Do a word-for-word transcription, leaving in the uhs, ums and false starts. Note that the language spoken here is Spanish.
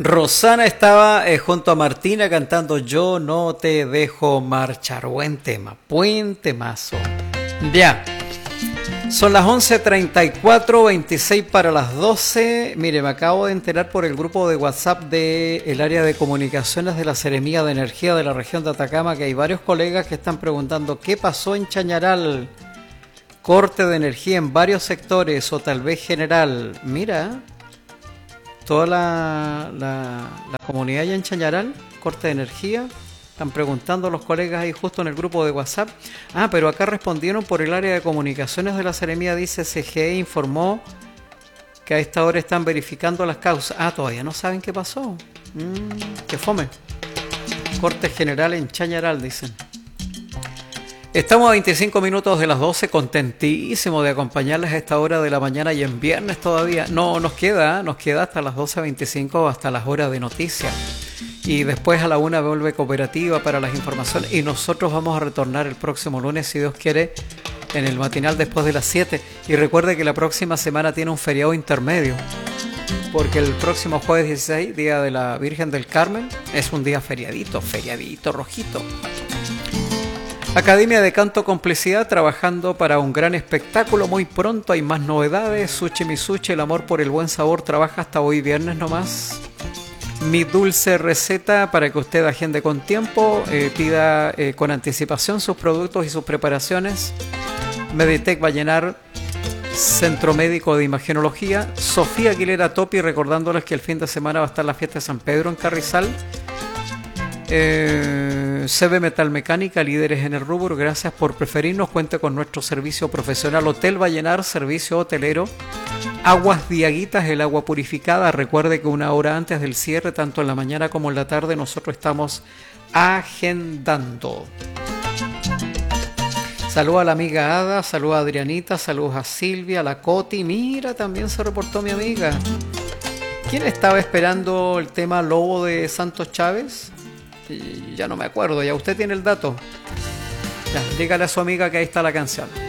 Rosana estaba eh, junto a Martina cantando Yo no te dejo marchar. Buen tema, buen temazo. Ya, son las once treinta y cuatro, veintiséis para las doce. Mire, me acabo de enterar por el grupo de WhatsApp del área de comunicaciones de la Seremía de Energía de la región de Atacama que hay varios colegas que están preguntando qué pasó en Chañaral. Corte de energía en varios sectores o tal vez general. Mira, toda la, la, la comunidad allá en Chañaral, corte de energía. Están preguntando los colegas ahí justo en el grupo de WhatsApp. Ah, pero acá respondieron por el área de comunicaciones de la Seremía. Dice C G E informó que a esta hora están verificando las causas. Ah, todavía no saben qué pasó. Mm, qué fome. Corte general en Chañaral, dicen. Estamos a veinticinco minutos de las doce, contentísimo de acompañarles a esta hora de la mañana y en viernes todavía. No, nos queda, nos queda hasta las doce veinticinco, hasta las horas de noticias. Y después a la una vuelve Cooperativa para las informaciones y nosotros vamos a retornar el próximo lunes, si Dios quiere, en el matinal después de las siete. Y recuerde que la próxima semana tiene un feriado intermedio, porque el próximo jueves dieciséis, Día de la Virgen del Carmen, es un día feriadito, feriadito, rojito. Academia de Canto Complicidad, trabajando para un gran espectáculo. Muy pronto hay más novedades. Sushi Misuchi, el amor por el buen sabor, trabaja hasta hoy viernes nomás. Mi dulce receta para que usted agende con tiempo, eh, pida eh, con anticipación sus productos y sus preparaciones. Meditec va a llenar Centro Médico de Imagenología. Sofía Aguilera Topi, recordándoles que el fin de semana va a estar la fiesta de San Pedro en Carrizal. Eh, C B Metalmecánica, líderes en el rubro, gracias por preferirnos. Cuente con nuestro servicio profesional. Hotel Vallenar, servicio hotelero. Aguas Diaguitas, el agua purificada. Recuerde que una hora antes del cierre, tanto en la mañana como en la tarde, nosotros estamos agendando. Saludos a la amiga Ada, saludos a Adrianita, saludos a Silvia, a la Coti. Mira, también se reportó mi amiga. ¿Quién estaba esperando el tema Lobo de Santos Chávez? Y ya no me acuerdo, ya usted tiene el dato. Ya, dígale a su amiga que ahí está la canción.